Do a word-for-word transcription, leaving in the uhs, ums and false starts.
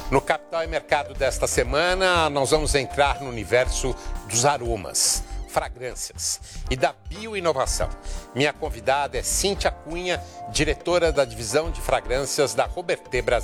No Capital e Mercado desta semana, nós vamos entrar no universo dos aromas, fragrâncias e da bioinovação. Minha convidada é Cíntia Cunha, diretora da divisão de fragrâncias da Robertet Brasil.